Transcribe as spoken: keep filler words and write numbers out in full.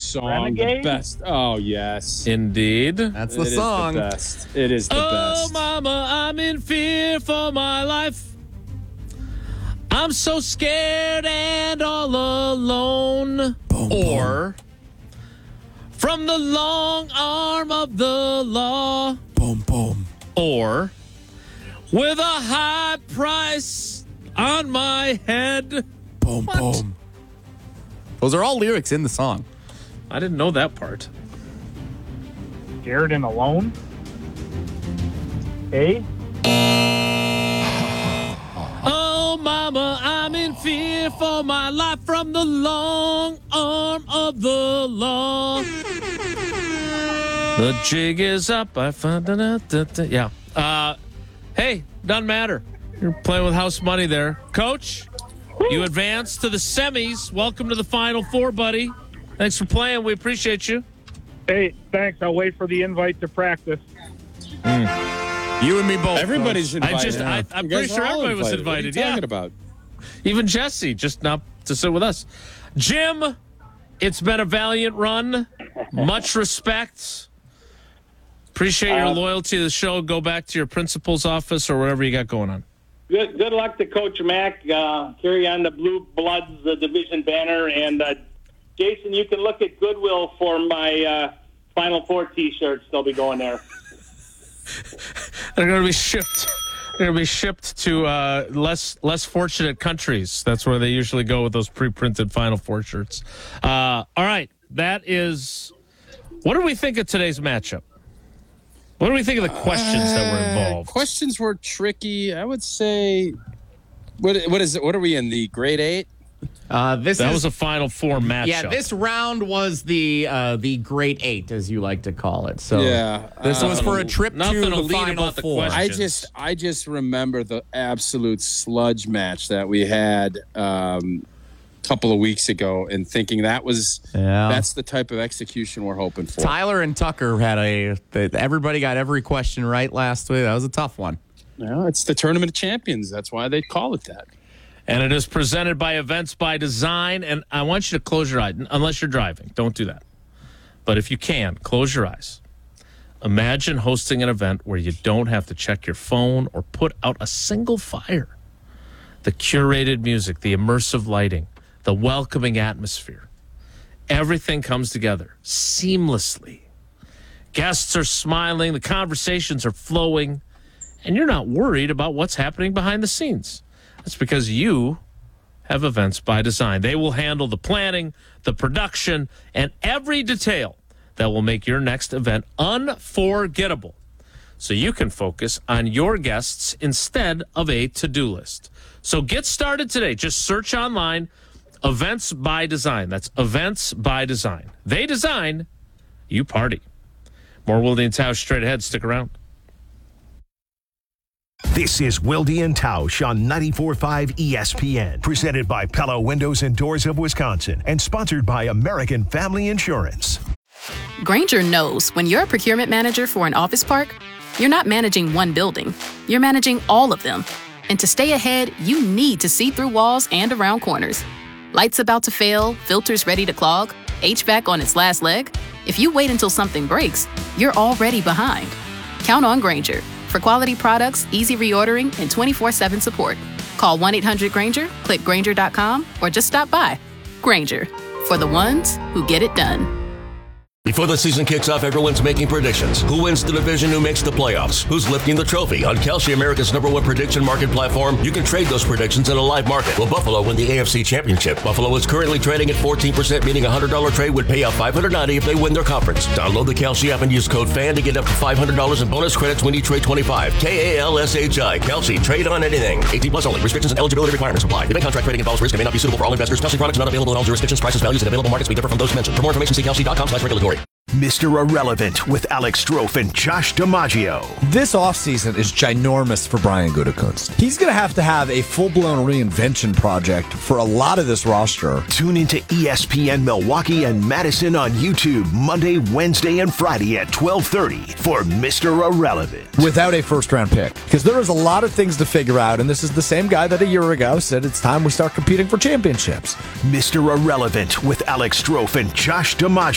song. Renegade? The best. Oh, yes. Indeed. That's the It song. Is the best. It is the oh, best. Oh, mama, I'm in fear for my life. I'm so scared and all alone. Boom, or from the long arm of the law. Boom, boom. Or with a high price on my head. Boom, What? boom. Those are all lyrics in the song. I didn't know that part. Scared and alone. Hey. Oh, mama, I'm in fear for my life from the long arm of the law. The jig is up. I found it. Yeah. Uh, hey, doesn't matter. You're playing with house money there. Coach, you advanced to the semis. Welcome to the Final Four, buddy. Thanks for playing. We appreciate you. Hey, thanks. I'll wait for the invite to practice. You and me both. Everybody's Coach. invited. I just- I- I'm You guys pretty sure are all everybody was What are you invited, yeah. talking about? Even Jesse, just not to sit with us. Jim, it's been a valiant run. Much respect. Appreciate your Uh, loyalty to the show. Go back to your principal's office or whatever you got going on. Good good luck to Coach Mack. Uh, carry on the Blue Bloods uh, division banner. And, uh, Jason, you can look at Goodwill for my uh, Final Four T-shirts. They'll be going there. They're going to be shipped. They're going to be shipped to uh, less less fortunate countries. That's where they usually go with those pre-printed Final Four shirts. Uh, all right, that is. What do we think of today's matchup? What do we think of the questions that were involved? Uh, questions were tricky. I would say. What what is it? What are we in, the grade eight? Uh, this That is, was a Final Four matchup. yeah. This round was the uh, the Great Eight, as you like to call it. So Yeah. This uh, was for a trip nothing to to the lead Final about the Four. question. I just I just remember the absolute sludge match that we had um, a couple of weeks ago, and thinking that was Yeah. that's the type of execution we're hoping for. Tyler and Tucker had a. They, everybody got every question right last week. That was a tough one. Yeah, it's the Tournament of Champions. That's why they call it that. And it is presented by Events by Design. And I want you to close your eyes, unless you're driving. Don't do that. But if you can, close your eyes. Imagine hosting an event where you don't have to check your phone or put out a single fire. The curated music, the immersive lighting, the welcoming atmosphere. Everything comes together seamlessly. Guests are smiling, the conversations are flowing, and you're not worried about what's happening behind the scenes. That's because you have Events by Design. They will handle the planning, the production, and every detail that will make your next event unforgettable. So you can focus on your guests instead of a to-do list. So get started today. Just search online, Events by Design. That's Events by Design. They design, you party. More Wilde and Tausch straight ahead. Stick around. This is Wilde and Tausch on ninety-four point five E S P N, presented by Pella Windows and Doors of Wisconsin, and sponsored by American Family Insurance. Grainger knows when you're a procurement manager for an office park, you're not managing one building, you're managing all of them. And to stay ahead, you need to see through walls and around corners. Lights about to fail, filters ready to clog, H V A C on its last leg. If you wait until something breaks, you're already behind. Count on Grainger for quality products, easy reordering, and twenty-four seven support. Call one eight hundred Grainger, click Grainger dot com, or just stop by. Grainger, for the ones who get it done. Before the season kicks off, everyone's making predictions. Who wins the division? Who makes the playoffs? Who's lifting the trophy? On Kalshi, America's number one prediction market platform, you can trade those predictions in a live market. Will Buffalo win the A F C Championship? Buffalo is currently trading at fourteen percent, meaning a one hundred dollars trade would pay out five hundred ninety dollars if they win their conference. Download the Kalshi app and use code FAN to get up to five hundred dollars in bonus credits when you trade twenty-five. K A L S H I. Kalshi. Trade on anything. eighteen plus only. Restrictions and eligibility requirements apply. Event contract trading involves risk and may not be suitable for all investors. Kalshi products not available in all jurisdictions. Prices, values, and available markets may differ from those mentioned. For more information, see Kalshi dot com slash regulatory. Mister Irrelevant with Alex Strofe and Josh DiMaggio. This offseason is ginormous for Brian Gutekunst. He's going to have to have a full-blown reinvention project for a lot of this roster. Tune into E S P N Milwaukee and Madison on YouTube Monday, Wednesday, and Friday at twelve thirty for Mister Irrelevant. Without a first-round pick. Because there is a lot of things to figure out, and this is the same guy that a year ago said it's time we start competing for championships. Mister Irrelevant with Alex Strofe and Josh DiMaggio.